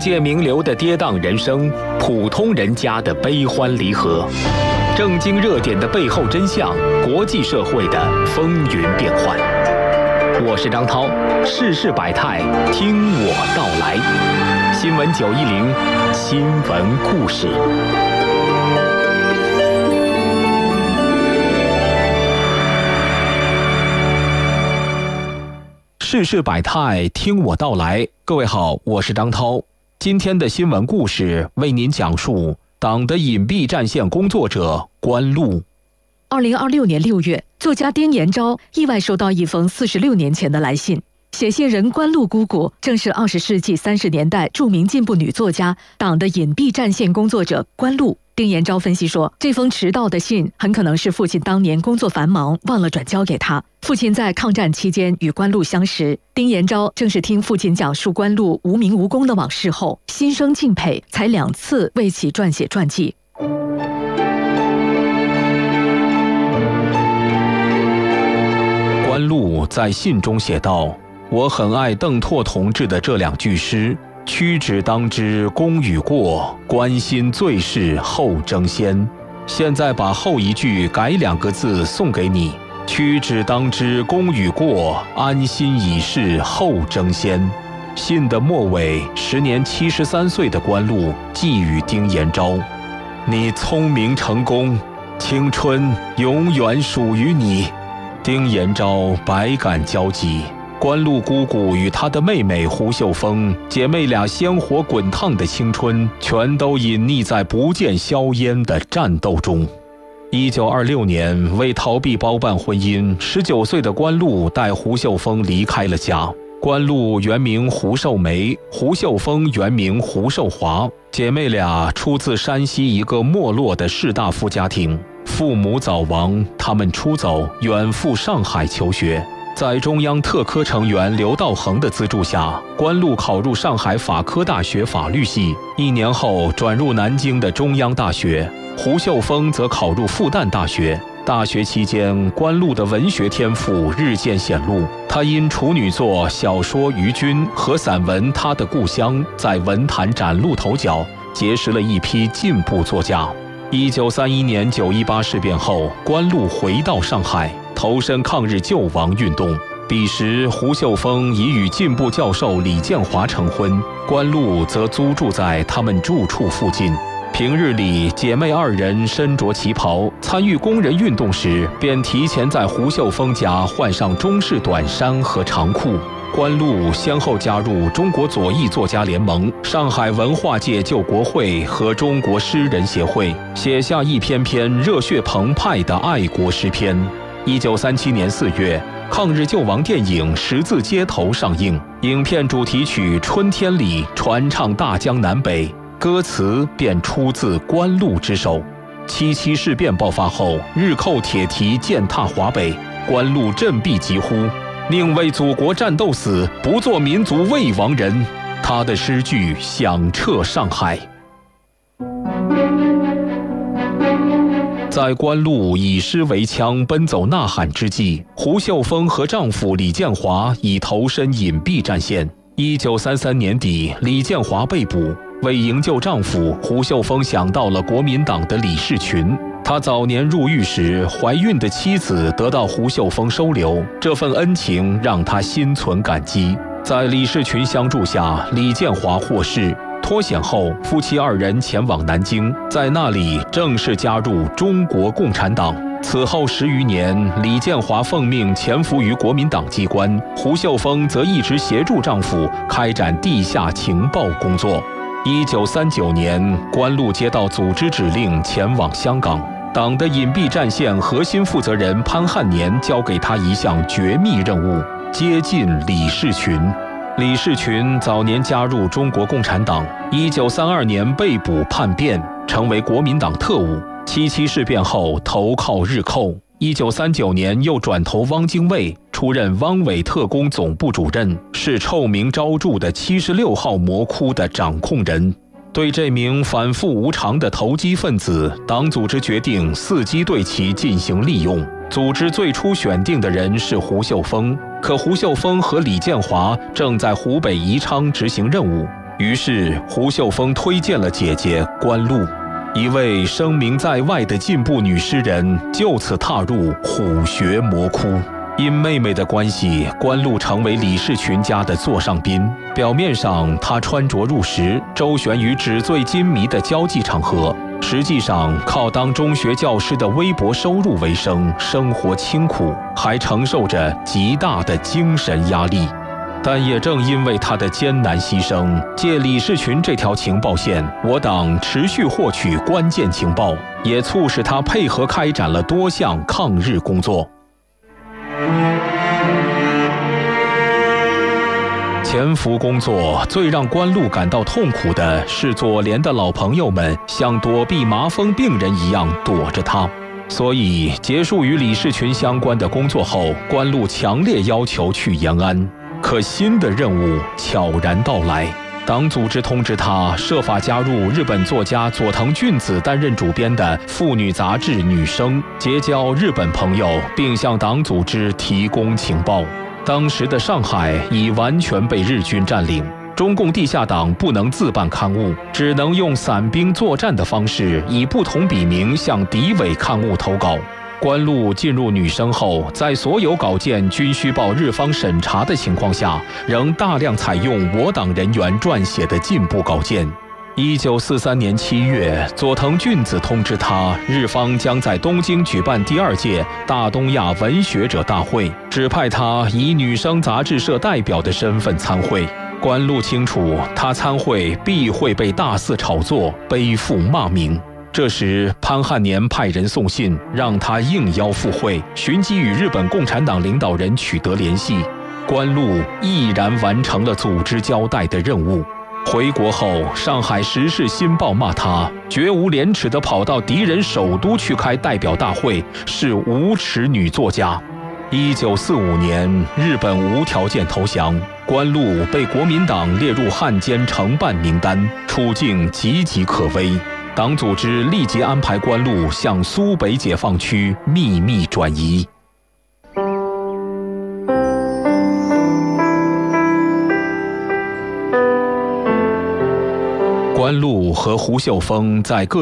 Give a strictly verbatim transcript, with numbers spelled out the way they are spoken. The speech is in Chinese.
界名流的跌宕人生，普通人家的悲欢离合，正经热点的背后真相，国际社会的风云变幻。我是张涛，世事百态，听我道来。新闻九一零，新闻故事。世事百态，听我道来。各位好，我是张涛。今天的新闻故事为您讲述党的隐蔽战线工作者关露。 二零二六年六月，作家丁延昭意外收到一封四十六年前的来信，写信人关露姑姑正是二十世纪三十年代著名进步女作家、党的隐蔽战线工作者关露。丁延昭分析说，这封迟到的信很可能是父亲当年工作繁忙忘了转交给他。父亲在抗战期间与关露相识，丁延昭正是听父亲讲述关露无名无功的往事后，心生敬佩，才两次为其撰写传记。 关露在信中写道：“我很爱邓拓同志的这两句诗。屈指当知功与过，关心最是后争先。现在把后一句改两个字送给你，屈指当知功与过，安心已是后争先。”信的末尾，时年七十三岁的关露寄语丁延昭：“你聪明成功，青春永远属于你。”丁延昭百感交集。关露姑姑与她的妹妹胡秀芬，姐妹俩鲜活滚烫的青春，全都隐匿在不见硝烟的战斗中。一九二六年，为逃避包办婚姻，十九岁的关露带胡秀芬离开了家。关露原名胡寿梅，胡秀芬原名胡寿华，姐妹俩出自山西一个没落的士大夫家庭，父母早亡，她们出走，远赴上海求学。在中央特科成员刘道恒的资助下，关露考入上海法科大学法律系，一年后转入南京的中央大学。胡秀芬则考入复旦大学。大学期间，关露的文学天赋日渐显露。她因处女作小说《于君》和散文《他的故乡》在文坛崭露头角，结识了一批进步作家。一九三一年九一八事变后，关露回到上海，投身抗日救亡运动。彼时，胡秀芬已与进步教授李建华成婚，关露则租住在他们住处附近。平日里，姐妹二人身着旗袍，参与工人运动时，便提前在胡秀芬家换上中式短衫和长裤。关露先后加入中国左翼作家联盟、上海文化界救国会和中国诗人协会，写下一篇篇热血澎湃的爱国诗篇。一九三七年四月，抗日救亡电影《十字街头》上映，影片主题曲《春天里》传唱大江南北，歌词便出自关露之手。七七事变爆发后，日寇铁蹄践踏华北，关露振臂疾呼：“宁为祖国战斗死，不做民族未亡人。”他的诗句响彻上海。在关露以诗为枪奔走呐喊之际，胡秀芬和丈夫李建华已投身隐蔽战线。一九三三年底，李建华被捕。为营救丈夫，胡秀芬想到了国民党的李士群。她早年入狱时，怀孕的妻子得到胡秀芬收留，这份恩情让她心存感激。在李士群相助下，李建华获释。脱险后，夫妻二人前往南京，在那里正式加入中国共产党。此后十余年，李建华奉命潜伏于国民党机关，胡秀芬则一直协助丈夫开展地下情报工作。一九三九年，关露接到组织指令前往香港，党的隐蔽战线核心负责人潘汉年交给他一项绝密任务：接近李士群。李士群早年加入中国共产党，一九三二年被捕叛变，成为国民党特务。七七事变后投靠日寇，一九三九年又转投汪精卫，出任汪伪特工总部主任，是臭名昭著的七十六号魔窟的掌控人。对这名反复无常的投机分子，党组织决定伺机对其进行利用。组织最初选定的人是胡秀芬，可胡秀芬和李建华正在湖北宜昌执行任务。 于是胡秀峰推荐了姐姐关露，一位声名在外的进步女诗人，就此踏入虎穴魔窟。因妹妹的关系，关露成为李士群家的座上宾。表面上，她穿着入时，周旋于纸醉金迷的交际场合，实际上靠当中学教师的微薄收入为生，生活清苦，还承受着极大的精神压力。但也正因为他的艰难牺牲，借李士群这条情报线，我党持续获取关键情报，也促使他配合开展了多项抗日工作。潜伏工作最让关露感到痛苦的是，左联的老朋友们像躲避麻风病人一样躲着他。所以，结束与李士群相关的工作后，关露强烈要求去延安。可新的任务悄然到来，党组织通知他设法加入日本作家佐藤俊子担任主编的妇女杂志《女生》，结交日本朋友，并向党组织提供情报。当时的上海已完全被日军占领，中共地下党不能自办刊物，只能用散兵作战的方式，以不同笔名向敌伪刊物投稿。关露进入女生后，在所有稿件均需报日方审查的情况下，仍大量采用我党人员撰写的进步稿件。一九四三年七月，佐藤俊子通知他，日方将在东京举办第二届大东亚文学者大会，指派他以女生杂志社代表的身份参会。关露清楚，他参会必会被大肆炒作，背负骂名。这时，潘汉年派人送信，让他应邀赴会，寻机与日本共产党领导人取得联系。关露毅然完成了组织交代的任务。回国后，上海《时事新报》骂他绝无廉耻地跑到敌人首都去开代表大会，是无耻女作家。一九四五年，日本无条件投降，关露被国民党列入汉奸承办名单，处境岌岌可危。党组织立即安排关露向苏北解放区秘密转移。关露和胡秀峰在各